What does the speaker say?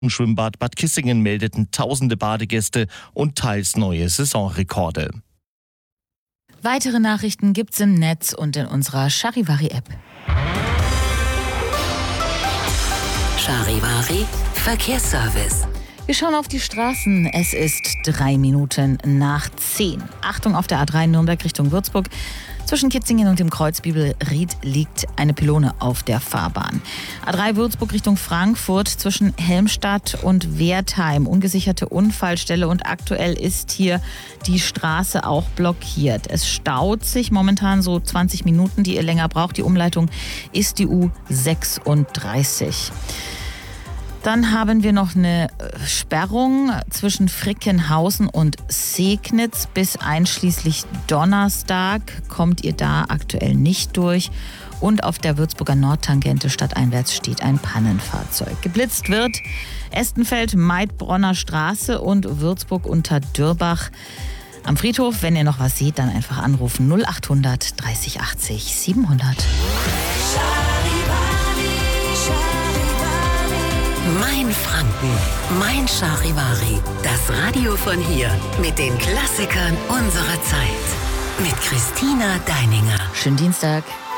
Schwimmbad Bad Kissingen meldeten tausende Badegäste und teils neue Saisonrekorde. Weitere Nachrichten gibt's im Netz und in unserer Charivari-App. Charivari Verkehrsservice. Wir schauen auf die Straßen. Es ist 3 Minuten nach 10. Achtung, auf der A3 Nürnberg Richtung Würzburg. Zwischen Kitzingen und dem Kreuz Bibelried liegt eine Pylone auf der Fahrbahn. A3 Würzburg Richtung Frankfurt zwischen Helmstadt und Wertheim. Ungesicherte Unfallstelle und aktuell ist hier die Straße auch blockiert. Es staut sich momentan so 20 Minuten, die ihr länger braucht. Die Umleitung ist die U36. Dann haben wir noch eine Sperrung zwischen Frickenhausen und Segnitz bis einschließlich Donnerstag. Kommt ihr da aktuell nicht durch. Und auf der Würzburger Nordtangente stadteinwärts steht ein Pannenfahrzeug. Geblitzt wird Estenfeld, Maidbronner Straße und Würzburg unter Dürbach. Am Friedhof, wenn ihr noch was seht, dann einfach anrufen 0800 30 80 700. Mein Franken, mein Charivari. Das Radio von hier mit den Klassikern unserer Zeit. Mit Christina Deininger. Schönen Dienstag.